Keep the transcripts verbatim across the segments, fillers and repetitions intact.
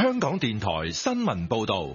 香港電台新聞報道。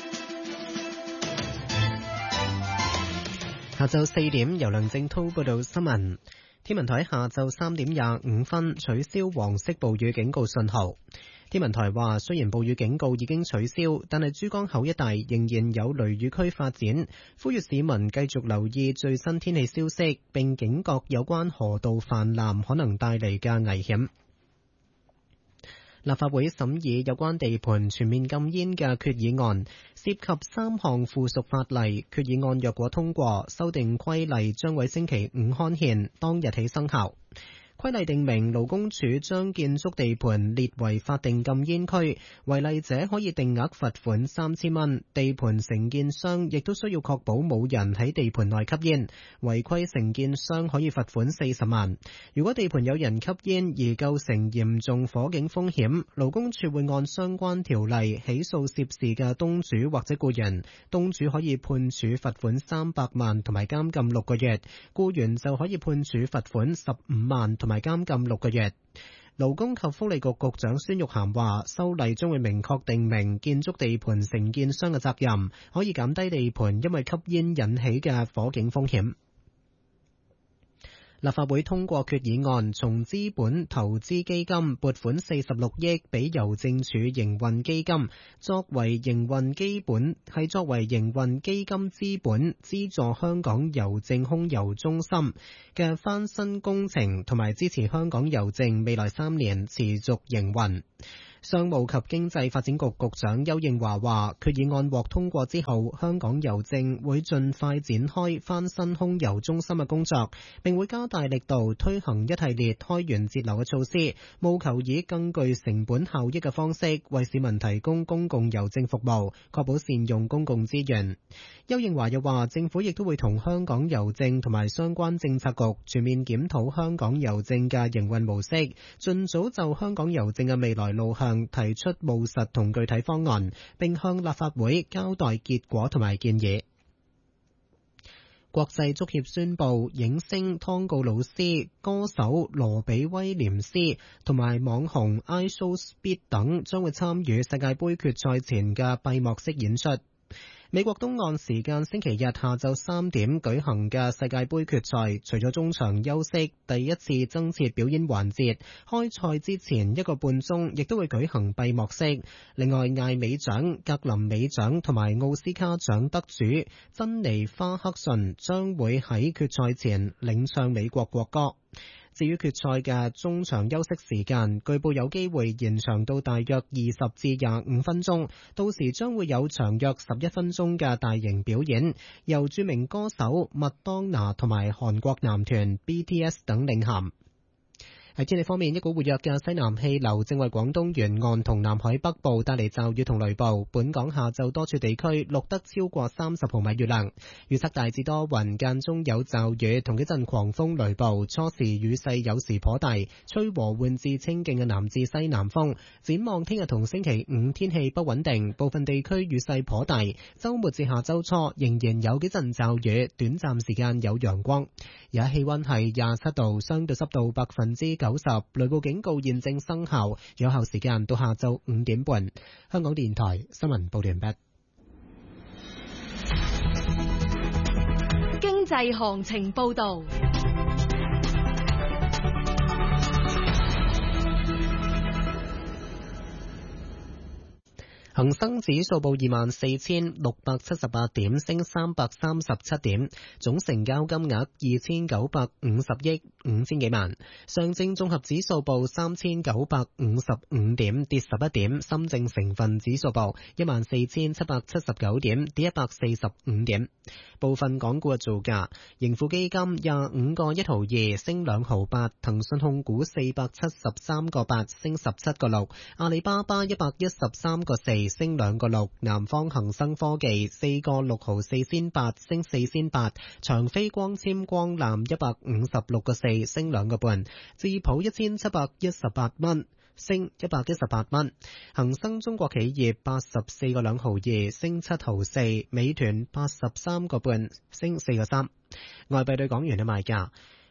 下晝四點，由梁正濤報道新聞。天文台下晝三點廿五分取消黃色暴雨警告信號。天文台話，雖然暴雨警告已經取消，但係珠江口一帶仍然有雷雨區發展，呼籲市民繼續留意最新天氣消息，並警覺有關河道泛濫可能帶嚟嘅危險。立法會審議有關地盤全面禁煙嘅決議案，涉及三項附屬法例。決議案若果通過，修訂規例將喺星期五刊憲，當日起生效。規例定明，勞工處將建築地盤列為法定禁煙區，違例者可以定額罰款三千蚊。地盤承建商亦都需要確保冇人喺地盤內吸煙，違規承建商可以罰款四十萬。如果地盤有人吸煙而構成嚴重火警風險，勞工處會按相關條例起訴涉事嘅東主或者僱員，東主可以判處罰款三百萬同埋監禁六個月，僱員就可以判處罰款十五萬同埋監禁六個月。勞工及福利局局長孫玉菡話，修例將會明確定明建築地盤承建商嘅責任，可以減低地盤因為吸煙引起嘅火警風險。立法會通過決議案，從資本投資基金撥款四十六億俾郵政署營運基金，作為營運基本係作為營運基金資本，資助香港郵政空郵中心嘅翻新工程，同埋支持香港郵政未來三年持續營運。商務及經濟發展局局長邱應華話，決議案獲通過之後，香港郵政會盡快展開翻新空郵中心嘅工作，並會加大力度推行一系列開源節流嘅措施，務求以更具成本效益嘅方式為市民提供公共郵政服務，確保善用公共資源。邱應華又話，政府亦都會同香港郵政同埋相關政策局全面檢討香港郵政嘅營運模式，盡早就香港郵政嘅未來路向提出務實同具體方案，並向立法會交代結果同埋建議。國際足協宣布，影星湯告魯斯、歌手羅比威廉斯同埋網紅 iShowSpeed 等將會參與世界盃決賽前嘅閉幕式演出。美國東岸時間星期日下晝三點舉行嘅世界盃決賽，除咗中場休息第一次增設表演環節，開賽之前一個半鐘亦都會舉行閉幕式。另外，艾美獎、格林美獎同埋奧斯卡獎得主珍妮花克遜將會喺決賽前領唱美國國歌。至於決賽嘅中場休息時間，據報有機會延長到大約二十至廿五分鐘，到時將會有長約十一分鐘嘅大型表演，由著名歌手麥當娜同埋韓國男團 B T S 等領銜。喺天氣方面，一股活躍嘅西南氣流正為廣東沿岸同南海北部帶嚟驟雨同雷暴。本港下晝多處地區錄得超過三十毫米雨量，預測大致多雲，間中有驟雨同幾陣狂風雷暴，初時雨勢有時頗大，吹和緩至清勁嘅南至西南風。展望聽日同星期五天氣不穩定，部分地區雨勢頗大，週末至下週初仍然有幾陣驟雨，短暫時間有陽光。而家氣溫係廿七度，相對濕度百分之九十，雷暴警告現正生效，有效時間到下晝五點半。香港電台新聞報道完畢。 經濟行情報道。 恒生指數報二萬四千六百七十八點，升三百三十七點，總成交金額二千九百五十億五千幾萬。上證綜合指數報三千九百五十五點，跌十一點。深證成分指數報一萬四千七百七十九點，跌一百四十五點。部分港股嘅造價：盈富基金廿五個一毫二，升兩毫八；騰訊控股四百七十三個八，升十七個六；阿里巴巴一百一十三個四，升兩個六；南方恒生科技四個六毫四仙八，升四仙八；長飛光纖光纜一百五十六個四，升兩個半；智普一千七百一十八蚊，升一百一十八蚊；恒生中國企業八十四個兩毫二，升七毫四；美團八十三個半，升四個三。外幣對港元嘅賣價：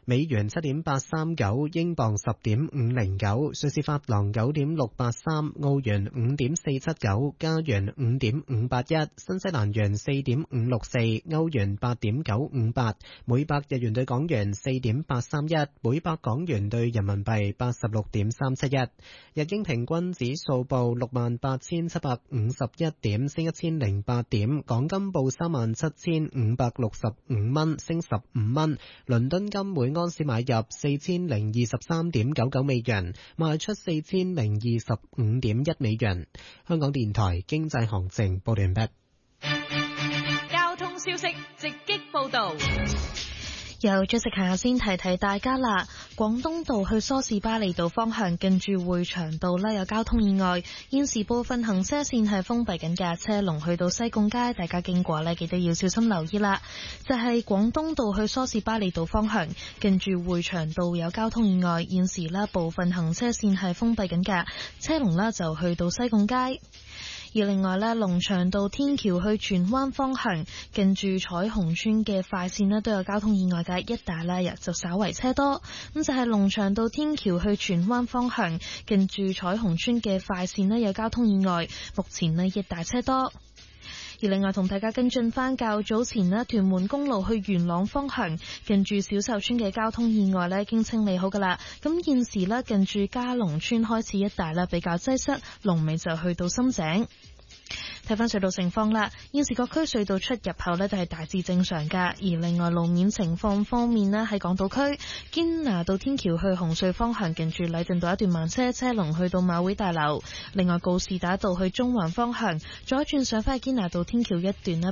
美元七點八三九，英鎊十點五零九，瑞士法郎九點六八三，澳元五點四七九，加元五點五八一，新西蘭元四點五六四，歐元八點九五八，每百日元對港元四點八三一，每百港元對人民幣八十六點三七一。日經平均指數報六萬八千七百五十一點，升一千零八點。港金報三萬七千五百六十五蚊，升十五蚊。倫敦金每安士買入四千零二十三點九九美元，賣出四千零二十五點一美元。香港電台經濟行情報完畢。 交通消息直擊報道。 由朱食下先提提大家啦，廣東道去梳士巴利道方向近住匯祥道呢有交通意外，現時部分行車線係封閉緊嘅，車龍去到西貢街，大家經過呢記得要小心留意啦。就係廣東道去梳士巴利道方向近住匯祥道有交通意外，現時呢部分行車線係封閉緊嘅，車龍呢就去到西貢街。而另外呢，龍翔道天橋去荃灣方向近住彩虹村嘅快線呢都有交通意外嘅，一帶呢日就稍為車多。咁就係龍翔道天橋去荃灣方向近住彩虹村嘅快線呢有交通意外，目前呢一帶車多。而另外同大家跟進翻較早前呢屯門公路去元朗方向近住小秀村嘅交通意外呢已經清理好噶啦。咁現時呢近住嘉龍村開始一帶呢比較擠塞，龍尾就去到深井。睇翻隧道情況啦，現時各區隧道出入口呢都係大致正常噶。而另外路面情況方面呢，喺港島區堅拿道天橋去紅隧方向近住禮頓道一段慢車，車龍去到馬會大樓。另外告士打道去中環方向左轉上返堅拿道天橋一段呢